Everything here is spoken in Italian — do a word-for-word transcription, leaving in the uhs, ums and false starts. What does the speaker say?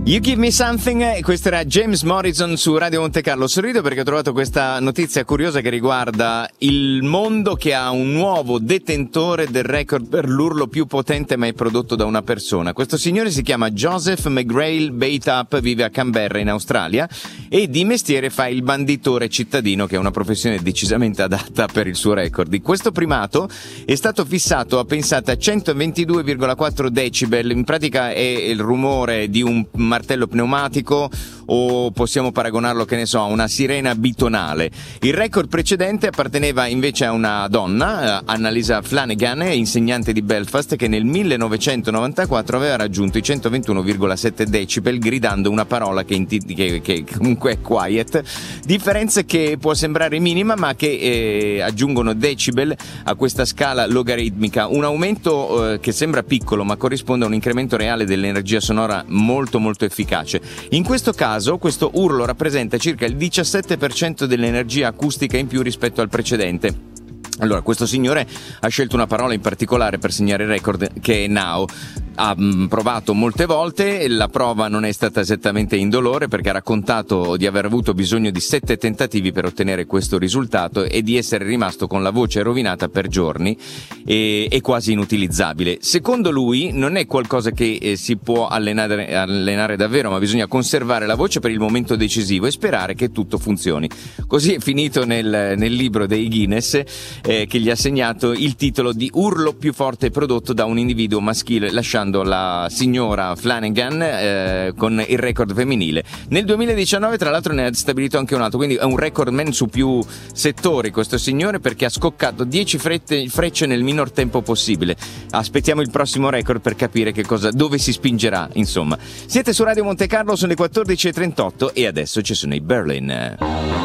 You Give Me Something, e questo era James Morrison su Radio Monte Carlo. Sorrido perché ho trovato questa notizia curiosa che riguarda il mondo che ha un nuovo detentore del record per l'urlo più potente mai prodotto da una persona. Questo signore si chiama Joseph McGrail Bateup, vive a Canberra in Australia e di mestiere fa il banditore cittadino, che è una professione decisamente adatta per il suo record. Questo primato è stato fissato a, pensate, a centoventidue virgola quattro decibel, in pratica è il rumore di un martello pneumatico, o possiamo paragonarlo, che ne so, a una sirena bitonale. Il record precedente apparteneva invece a una donna, Annalisa Flanagan, insegnante di Belfast, che nel millenovecentonovantaquattro aveva raggiunto i centoventuno virgola sette decibel gridando una parola che, che, che comunque è quiet. Differenza che può sembrare minima, ma che eh, aggiungono decibel a questa scala logaritmica. Un aumento eh, che sembra piccolo, ma corrisponde a un incremento reale dell'energia sonora molto molto efficace. In questo caso questo urlo rappresenta circa il diciassette per cento dell'energia acustica in più rispetto al precedente. Allora, questo signore ha scelto una parola in particolare per segnare il record, che è now. Ha provato molte volte, la prova non è stata esattamente indolore, perché ha raccontato di aver avuto bisogno di sette tentativi per ottenere questo risultato e di essere rimasto con la voce rovinata per giorni e, e quasi inutilizzabile. Secondo lui non è qualcosa che eh, si può allenare, allenare davvero, ma bisogna conservare la voce per il momento decisivo e sperare che tutto funzioni. Così è finito nel, nel libro dei Guinness, eh, che gli ha segnato il titolo di urlo più forte prodotto da un individuo maschile, lasciando la signora Flanagan eh, con il record femminile. Nel duemiladiciannove tra l'altro ne ha stabilito anche un altro, quindi è un recordman su più settori questo signore, perché ha scoccato dieci frette, frecce nel minor tempo possibile. Aspettiamo il prossimo record per capire che cosa, dove si spingerà, insomma. Siete su Radio Monte Carlo, sono le quattordici e trentotto e adesso ci sono i Berlin.